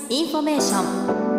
インフォメーショ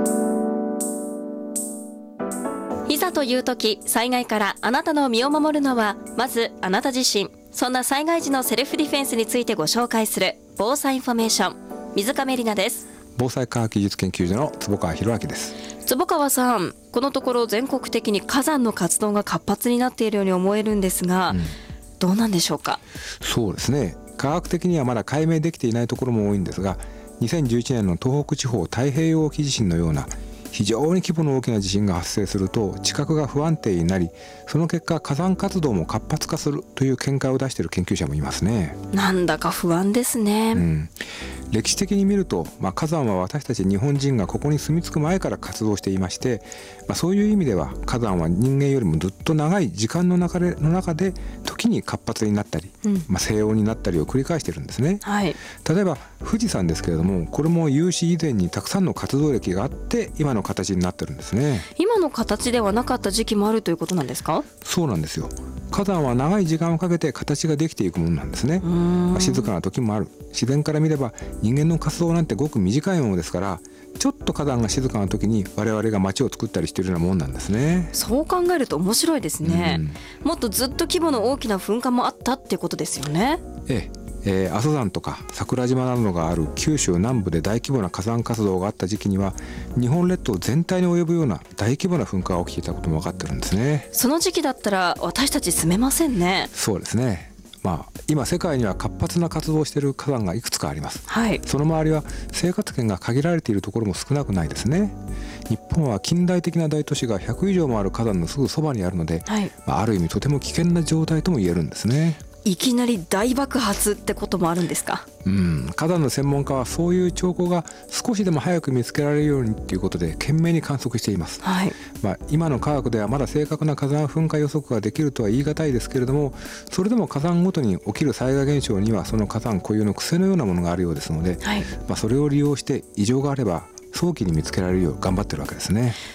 ン。いざという時、災害からあなたの身を守るのはまずあなた自身。そんな災害時のセルフディフェンスについてご紹介する防災インフォメーション、水上里奈です。 防災科学技術研究所の坪川博明です。 坪川さん、このところ全国的に火山の活動が活発になっているように思えるんですが、どうなんでしょうか。 そうですね、科学的にはまだ解明できていないところも多いんですが、2011年の東北地方太平洋沖地震のような非常に規模の大きな地震が発生すると地殻が不安定になり、その結果火山活動も活発化するという見解を出している研究者もいますね。 なんだか不安ですね。 歴史的に見ると、火山は私たち日本人がここに住み着く前から活動していまして、そういう意味では火山は人間よりもずっと長い時間の中で時に活発になったり、静穏になったりを繰り返しているんですね。例えば富士山ですけれども、これも有史以前にたくさんの活動歴があって今の形になってるんですね。 今の形ではなかった時期もあるということなんですか。 そうなんですよ。火山は長い時間をかけて形ができていくものなんですね。静かな時もある。自然から見れば人間の活動なんてごく短いものですから、ちょっと火山が静かな時に我々が街を作ったりしているようなもんなんですね。 そう考えると面白いですね。もっとずっと規模の大きな噴火もあったってことですよね。 阿蘇山とか桜島などがある九州南部で大規模な火山活動があった時期には、日本列島全体に及ぶような大規模な噴火が起きていたことも分かってるんですね。 その時期だったら私たち住めませんね。 そうですね。今世界には活発な活動をしている火山がいくつかあります。その周りは生活圏が限られているところも少なくないですね。日本は近代的な大都市が100以上もある火山のすぐそばにあるので、ある意味とても危険な状態とも言えるんですね。 いきなり大爆発ってこともあるんですか。 火山の専門家はそういう兆候が少しでも早く見つけられるようにということで懸命に観測しています。今の科学ではまだ正確な火山噴火予測ができるとは言い難いですけれども、それでも火山ごとに起きる災害現象にはその火山固有の癖のようなものがあるようですので、それを利用して異常があれば早期に見つけられるよう頑張ってるわけですね。